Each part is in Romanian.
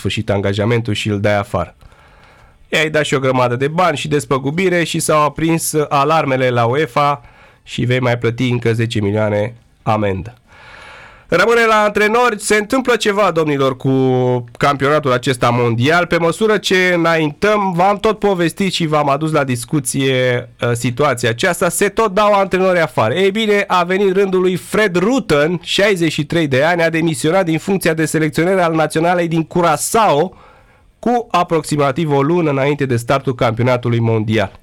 sfârșit angajamentul și îl dai afară. I-ai dat și o grămadă de bani și despăgubire și s-au aprins alarmele la UEFA și vei mai plăti încă 10 milioane amendă. Rămâne la antrenori, se întâmplă ceva, domnilor, cu campionatul acesta mondial. Pe măsură ce înaintăm, v-am tot povestit și v-am adus la discuție situația aceasta, se tot dau antrenori afară. Ei bine, a venit rândul lui Fred Rutten, 63 de ani, a demisionat din funcția de selecționer al naționalei din Curaçao cu aproximativ o lună înainte de startul campionatului mondial.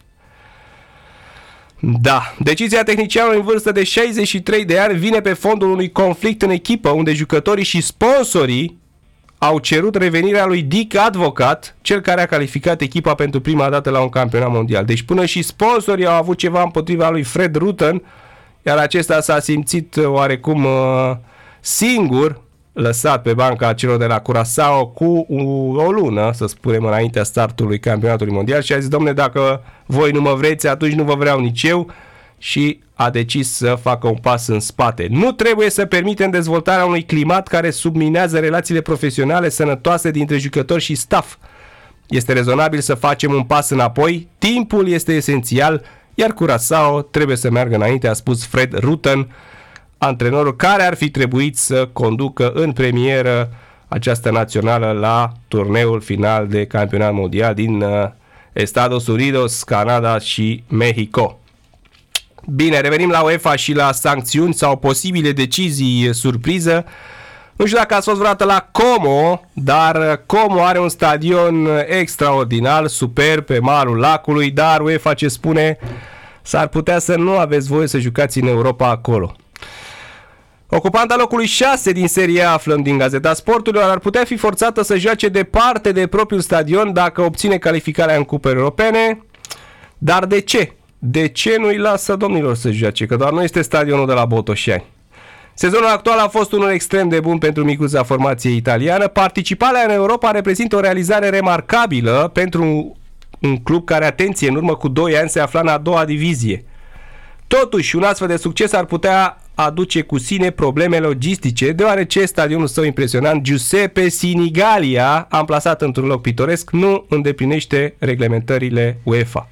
Da, decizia tehnicianului în vârstă de 63 de ani vine pe fondul unui conflict în echipă, unde jucătorii și sponsorii au cerut revenirea lui Dick Advocat, cel care a calificat echipa pentru prima dată la un campionat mondial. Deci până și sponsorii au avut ceva împotriva lui Fred Rutten, iar acesta s-a simțit oarecum singur, lăsat pe banca celor de la Curaçao cu o lună, să spunem, înaintea startului campionatului mondial și a zis, domne, dacă voi nu mă vreți, atunci nu vă vreau nici eu, și a decis să facă un pas în spate. Nu trebuie să permitem dezvoltarea unui climat care subminează relațiile profesionale sănătoase dintre jucători și staff. Este rezonabil să facem un pas înapoi, timpul este esențial, iar Curaçao trebuie să meargă înainte, a spus Fred Rutten, antrenorul care ar fi trebuit să conducă în premieră această națională la turneul final de campionat mondial din Estados Unidos, Canada și Mexico. Bine, revenim la UEFA și la sancțiuni sau posibile decizii surpriză. Nu știu dacă ați fost vreodată la Como, dar Como are un stadion extraordinar, superb, pe malul lacului, dar UEFA ce spune, s-ar putea să nu aveți voie să jucați în Europa acolo. Ocupanta locului 6 din Serie A, aflăm din Gazeta Sporturilor, ar putea fi forțată să joace departe de propriul stadion dacă obține calificarea în cupele europene. Dar de ce? De ce nu-i lasă, domnilor, să joace? Că doar nu este stadionul de la Botoșani. Sezonul actual a fost unul extrem de bun pentru micuța formație italiană. Participarea în Europa reprezintă o realizare remarcabilă pentru un club care, atenție, în urmă cu 2 ani se afla în a doua divizie. Totuși, un astfel de succes ar putea aduce cu sine probleme logistice, deoarece stadionul său impresionant, Giuseppe Sinigalia, amplasat într-un loc pitoresc, nu îndeplinește reglementările UEFA.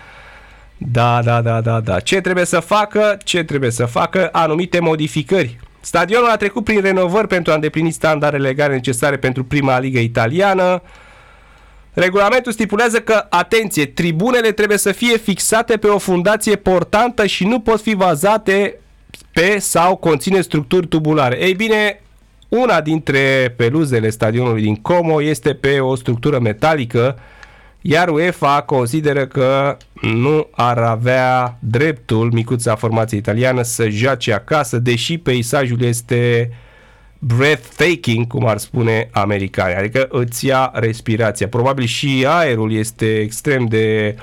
Da. Ce trebuie să facă? Anumite modificări. Stadionul a trecut prin renovări pentru a îndeplini standardele legale necesare pentru prima ligă italiană. Regulamentul stipulează că, atenție, tribunele trebuie să fie fixate pe o fundație portantă și nu pot fi bazate pe sau conține structuri tubulare. Ei bine, una dintre peluzele stadionului din Como este pe o structură metalică, iar UEFA consideră că nu ar avea dreptul micuța formație italiană să joace acasă, deși peisajul este breathtaking, cum ar spune americanii, adică îți ia respirația. Probabil și aerul este extrem de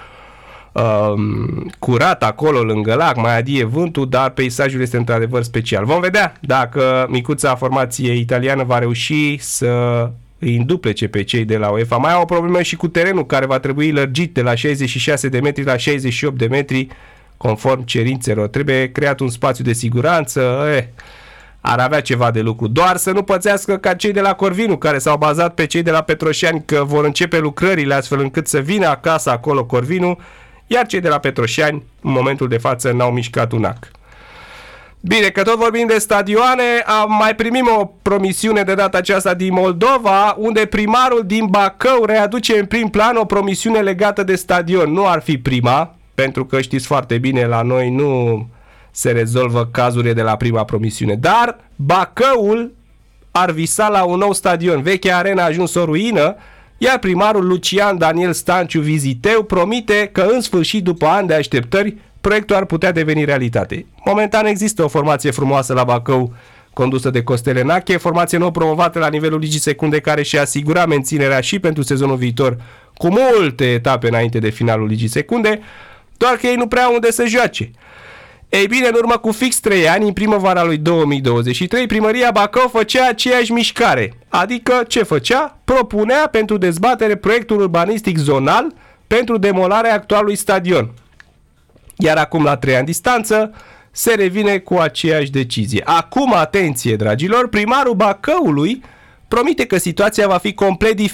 curat acolo lângă lac, mai adie vântul, dar peisajul este într-adevăr special. Vom vedea dacă micuța formație italiană va reuși să îi înduplece pe cei de la UEFA. Mai au o problemă și cu terenul, care va trebui lărgit de la 66 de metri la 68 de metri conform cerințelor. Trebuie creat un spațiu de siguranță. Ar avea ceva de lucru. Doar să nu pățească ca cei de la Corvinu, care s-au bazat pe cei de la Petroșani că vor începe lucrările astfel încât să vină acasă acolo Corvinu, iar cei de la Petroșani în momentul de față n-au mișcat un ac. Bine, că tot vorbim de stadioane, mai primim o promisiune de data aceasta din Moldova, unde primarul din Bacău readuce în prim plan o promisiune legată de stadion. Nu ar fi prima, pentru că știți foarte bine, la noi nu se rezolvă cazurile de la prima promisiune. Dar Bacăul ar visa la un nou stadion. Vechea arena a ajuns o ruină, iar primarul Lucian Daniel Stanciu Viziteu promite că în sfârșit, după ani de așteptări, proiectul ar putea deveni realitate. Momentan există o formație frumoasă la Bacău, condusă de Costel Enache, formație nou promovată la nivelul Ligii Secunde, care și-a asigurat menținerea și pentru sezonul viitor, cu multe etape înainte de finalul Ligii Secunde, doar că ei nu prea au unde să joace. Ei bine, în urmă cu fix 3 ani, în primăvara lui 2023, primăria Bacău făcea aceeași mișcare. Adică ce făcea? Propunea pentru dezbatere proiectul urbanistic zonal pentru demolarea actualului stadion. Iar acum, la 3 ani distanță, se revine cu aceeași decizie. Acum, atenție, dragilor, primarul Bacăului promite că situația va fi complet diferită